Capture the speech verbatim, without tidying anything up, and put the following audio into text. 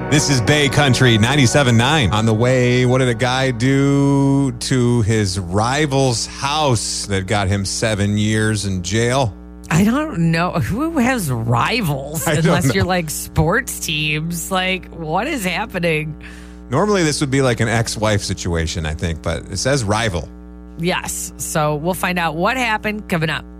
This is Bay Country ninety-seven point nine. On the way, what did a guy do to his rival's house that got him seven years in jail? I don't know. Who has rivals I don't unless know. you're like sports teams? Like, what is happening? Normally, this would be like an ex-wife situation, I think, but it says rival. Yes. So we'll find out what happened coming up.